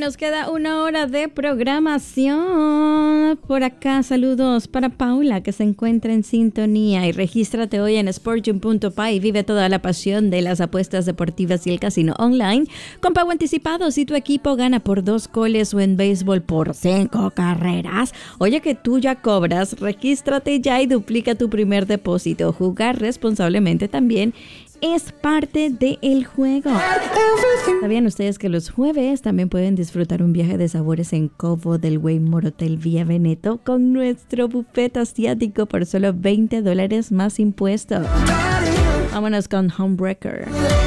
nos queda 1 hora de programación. Por acá, saludos para Paula, que se encuentra en sintonía. Y regístrate hoy en sportgym.pa y vive toda la pasión de las apuestas deportivas y el casino online con pago anticipado. Si tu equipo gana por 2 goles o en béisbol por 5 carreras, oye que tú ya cobras. Regístrate ya y duplica tu primer depósito. Jugar responsablemente también es parte del juego. ¿Sabían ustedes que los jueves también pueden disfrutar un viaje de sabores en Covo del Waymore Hotel vía Veneto con nuestro buffet asiático por solo $20 más impuestos? Vámonos con Homebreaker.